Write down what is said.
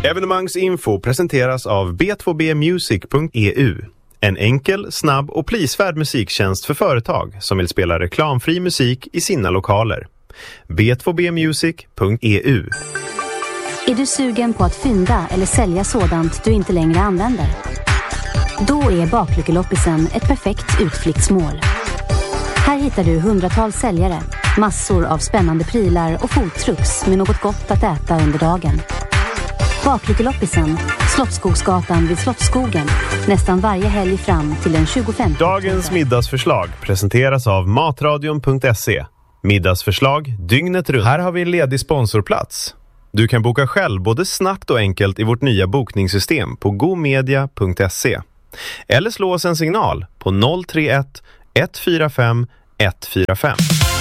Evenemangsinfo presenteras av b2bmusic.eu. En enkel, snabb och prisvärd musiktjänst för företag som vill spela reklamfri musik i sina lokaler. b2bmusic.eu. Är du sugen på att fynda eller sälja sådant du inte längre använder? Då är Baklyckeloppisen ett perfekt utflyktsmål. Här hittar du hundratals säljare, massor av spännande prylar och foodtrucks med något gott att äta under dagen. Baklyckeloppisen, Slottsskogsgatan vid Slottsskogen, nästan varje helg fram till den 25. Dagens middagsförslag presenteras av matradion.se. Middagsförslag dygnet runt. Här har vi en ledig sponsorplats. Du kan boka själv både snabbt och enkelt i vårt nya bokningssystem på gomedia.se. Eller slå oss en signal på 031 145 145.